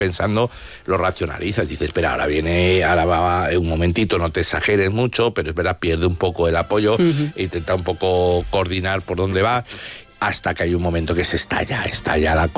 pensando, lo racionalizas, dices, espera, ahora va un momentito, no te exageres mucho, pero es verdad, pierde un poco el apoyo, intenta un poco coordinar por dónde va, hasta que hay un momento que se estalla la cosa.